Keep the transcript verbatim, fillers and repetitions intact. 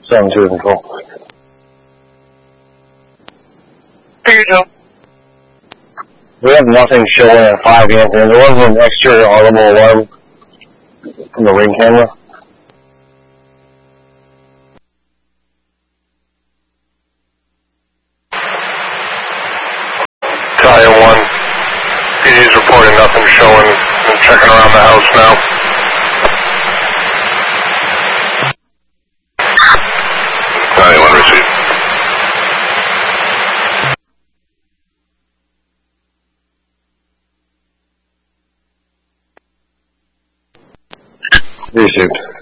seven two control. Here you go. We have nothing showing at five, Anthony. There wasn't an exterior audible alarm from the ring camera. Battalion one, P D's reporting nothing showing. I'm checking around the house now. Battalion one received. Received.